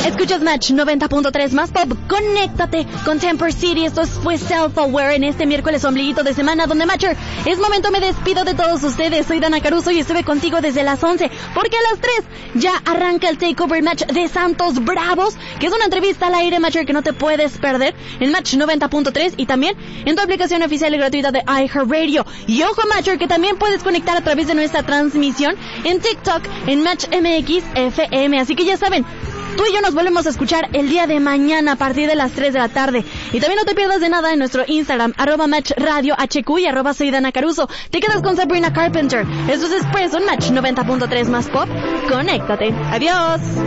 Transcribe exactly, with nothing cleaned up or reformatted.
Escuchas Match noventa punto tres más pop. Conéctate con Temper City. Esto fue Self-Aware en este miércoles ombliguito de semana, donde Matcher, es momento, me despido de todos ustedes. Soy Dana Caruso y estuve contigo desde las once, porque a las tres ya arranca el Takeover Match de Santos Bravos, que es una entrevista al aire, Matcher, que no te puedes perder en Match noventa punto tres y también en tu aplicación oficial y gratuita de iHeartRadio. Y ojo, Matcher, que también puedes conectar a través de nuestra transmisión en TikTok en Match M X F M. Así que ya saben, tú y yo nos volvemos a escuchar el día de mañana a partir de las tres de la tarde. Y también no te pierdas de nada en nuestro Instagram, arroba Match Radio H Q y arroba soy Dana Caruso. Te quedas con Sabrina Carpenter. Esto es Expresso en Match noventa punto tres más pop. Conéctate. Adiós.